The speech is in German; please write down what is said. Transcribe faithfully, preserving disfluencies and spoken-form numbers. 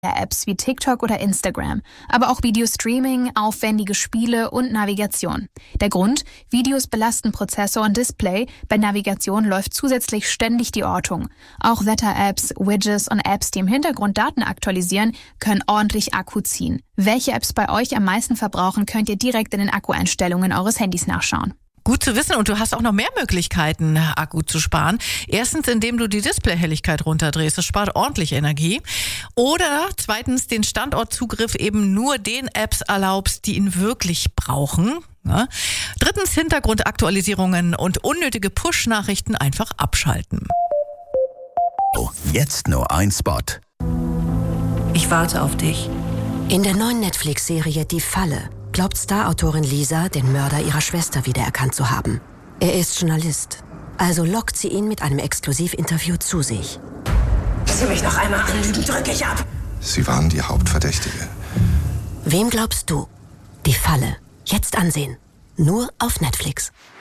Apps wie TikTok oder Instagram, aber auch Videostreaming, aufwendige Spiele und Navigation. Der Grund? Videos belasten Prozessor und Display, bei Navigation läuft zusätzlich ständig die Ortung. Auch Wetter-Apps, Widgets und Apps, die im Hintergrund Daten aktualisieren, können ordentlich Akku ziehen. Welche Apps bei euch am meisten verbrauchen, könnt ihr direkt in den Akkueinstellungen eures Handys nachschauen. Gut zu wissen, und du hast auch noch mehr Möglichkeiten, Akku zu sparen. Erstens, indem du die Displayhelligkeit runterdrehst. Das spart ordentlich Energie. Oder zweitens, den Standortzugriff eben nur den Apps erlaubst, die ihn wirklich brauchen. Ja. Drittens, Hintergrundaktualisierungen und unnötige Push-Nachrichten einfach abschalten. Jetzt nur ein Spot. Ich warte auf dich. In der neuen Netflix-Serie Die Falle glaubt Star-Autorin Lisa, den Mörder ihrer Schwester wiedererkannt zu haben. Er ist Journalist. Also lockt sie ihn mit einem Exklusivinterview zu sich. Sie mich noch einmal anlügen, drücke ich ab. Sie waren die Hauptverdächtige. Wem glaubst du? Die Falle. Jetzt ansehen. Nur auf Netflix.